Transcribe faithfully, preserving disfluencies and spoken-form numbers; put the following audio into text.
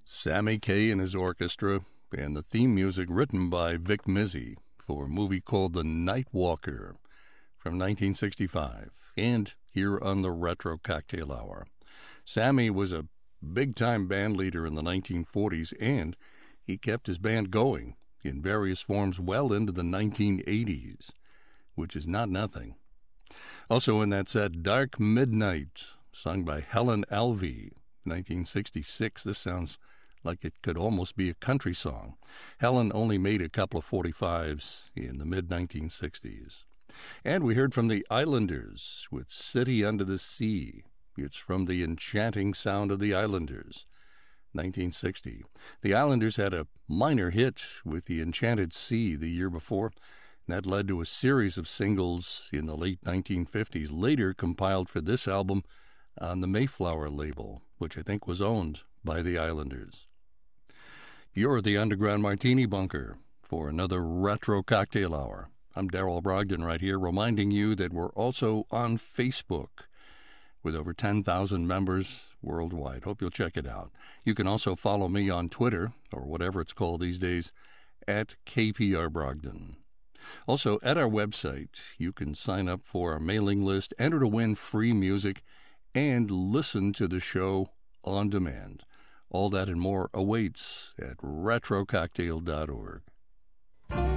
Sammy Kaye and his orchestra, and the theme music written by Vic Mizzy for a movie called The Night Walker from nineteen sixty-five, and here on the Retro Cocktail Hour. Sammy was a big-time band leader in the nineteen forties, and he kept his band going in various forms well into the nineteen eighties, which is not nothing. Also in that set, Dark Midnight, sung by Helen Alvey, nineteen sixty-six. This sounds like it could almost be a country song. Helen only made a couple of forty-fives in the mid nineteen sixties. And we heard from the Islanders with City Under the Sea. It's from the enchanting sound of the Islanders, nineteen sixty. The Islanders had a minor hit with the Enchanted Sea the year before. That led to a series of singles in the late nineteen fifties, later compiled for this album on the Mayflower label, which I think was owned by the Islanders. You're the Underground Martini Bunker for another Retro Cocktail Hour. I'm Darrell Brogdon right here, reminding you that we're also on Facebook with over ten thousand members worldwide. Hope you'll check it out. You can also follow me on Twitter, or whatever it's called these days, at K P R Brogdon. Also, at our website, you can sign up for our mailing list, enter to win free music, and listen to the show on demand. All that and more awaits at retro cocktail dot org.